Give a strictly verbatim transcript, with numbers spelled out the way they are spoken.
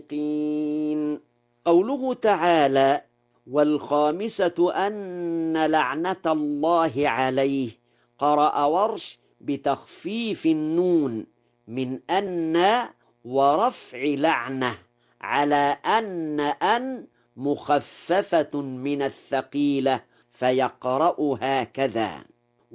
قوله تعالى: والخامسة أن لعنة الله عليه، قرأ ورش بتخفيف النون من أن ورفع لعنة على أن أن مخففة من الثقيلة، فيقرأ هكذا: